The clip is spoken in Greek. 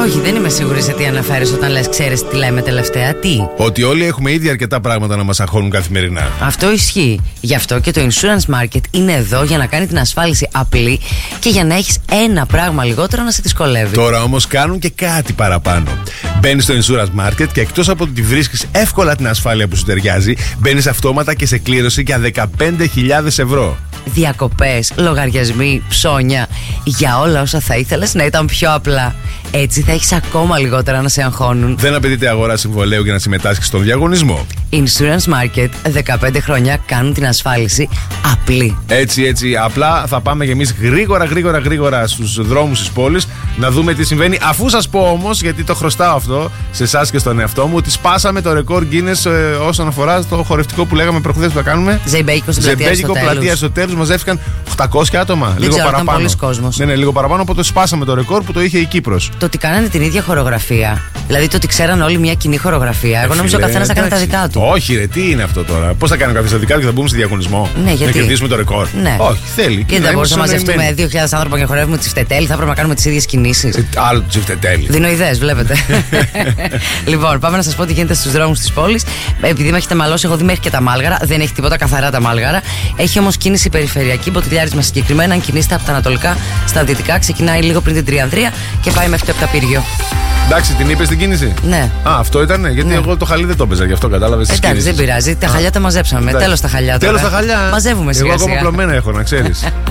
Όχι, δεν είμαι σίγουρη σε τι αναφέρεις όταν λες ξέρεις τι λέμε τελευταία. Τι? Ότι όλοι έχουμε ήδη αρκετά πράγματα να μας αγχώνουν καθημερινά. Αυτό ισχύει. Γι' αυτό και το Insurance Market είναι εδώ για να κάνει την ασφάλιση απλή και για να έχεις ένα πράγμα λιγότερο να σε δυσκολεύει. Τώρα όμως κάνουν και κάτι παραπάνω. Μπαίνεις στο Insurance Market και εκτός από ότι βρίσκεις εύκολα την ασφάλεια που σου ταιριάζει, μπαίνεις αυτόματα και σε κλήρωση για 15.000 ευρώ. Διακοπές, λογαριασμοί, ψώνια. Για όλα όσα θα ήθελες να ήταν πιο απλά. Έτσι θα έχεις ακόμα λιγότερα να σε αγχώνουν. Δεν απαιτείται αγορά συμβολέου για να συμμετάσχεις στον διαγωνισμό. Insurance Market, 15 χρόνια κάνουν την ασφάλιση απλή. Έτσι, απλά θα πάμε και εμείς γρήγορα στους δρόμους της πόλης να δούμε τι συμβαίνει. Αφού σας πω όμως, γιατί το χρωστάω αυτό σε εσάς και στον εαυτό μου, ότι σπάσαμε το ρεκόρ Guinness όσον αφορά το χορευτικό που λέγαμε προχθές που θα κάνουμε. Ζεϊμπέκικο πλατεία στο τέλος. Μαζεύτηκαν 800 άτομα. Δεν λίγο ξέρω, παραπάνω. Ήταν πολλοί κόσμος. Ναι, λίγο παραπάνω, οπότε σπάσαμε το ρεκόρ που το είχε η Κύπρος. Το ότι κάνανε την ίδια χορογραφία. Δηλαδή το ότι ξέραν όλοι μια κοινή χορογραφία. Εγώ νομίζω ο καθένας θα κάνει τα δικά του. Όχι, ρε, τι είναι αυτό τώρα. Πώς θα κάνει ο καθένας τα δικά του και θα μπούμε σε διαγωνισμό? Ναι, γιατί? Να κερδίσουμε το ρεκόρ. Ναι. Όχι, θέλει. Και δεν μπορούσαμε να μαζευτούμε 2.000 άνθρωποι και χορεύουμε τσιφτετέλη. Θα έπρεπε να κάνουμε τις ίδιες κινήσεις. Άλλο τσιφτετέλη. Δίνω ιδέες, βλέπετε. Λοιπόν, πάμε να σας πω τι γίνεται στους δρόμους της πόλης. Επειδή με έχετε μαλώσει, έχω δει μέχρι και τα Μάλγαρα. Δεν έχει τίποτα, καθαρά τα Μάλγαρα. Έχει όμως κίνηση περιφερειακή, Μποτιλιάρισμα συγκεκριμένα. Αν κινείστε από τα ανατολικά στα δυτικά, ξεκινάει λίγο πριν την Τριανδρία και πάει μέχρι το Επταπύργιο. Εντάξει, την είπες την κίνηση? Ναι. Α, αυτό ήτανε, γιατί εγώ το χαλί δεν το έπαιζα, γι' αυτό κατάλαβες. Εντάξει, δεν πειράζει. Τα χαλιά τα μαζέψαμε. Τέλος τα χαλιά. Τέλος τα χαλιά. Μαζεύουμε σιγά. Εγώ ακόμα πλωμένα έχω, να ξέρεις.